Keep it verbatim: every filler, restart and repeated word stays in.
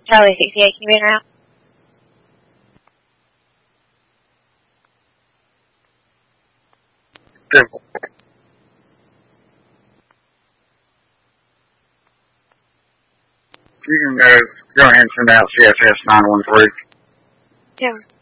Charlie sixty-eight, can you be in route? Good. You can go, go ahead and send out C S S nine one three. Yeah.